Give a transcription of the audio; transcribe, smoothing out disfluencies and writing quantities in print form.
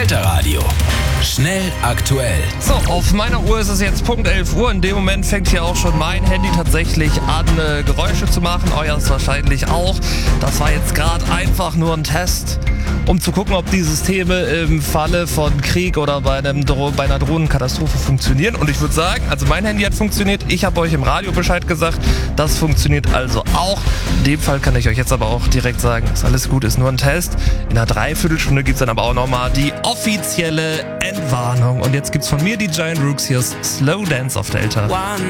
Delta Radio. Schnell aktuell. So, auf meiner Uhr ist es jetzt Punkt 11 Uhr. In dem Moment fängt hier auch schon mein Handy tatsächlich an, Geräusche zu machen. Euers wahrscheinlich auch. Das war jetzt gerade einfach nur ein Test, um zu gucken, ob die Systeme im Falle von Krieg oder bei einer Drohnenkatastrophe funktionieren. Und ich würde sagen, also mein Handy hat funktioniert. Ich habe euch im Radio Bescheid gesagt. Das funktioniert also auch. In dem Fall kann ich euch jetzt aber auch direkt sagen, ist alles gut, ist nur ein Test. In einer Dreiviertelstunde gibt es dann aber auch nochmal die offizielle Entwarnung. Und jetzt gibt's von mir die Giant Rooks. Hier ist Slow Dance auf Delta.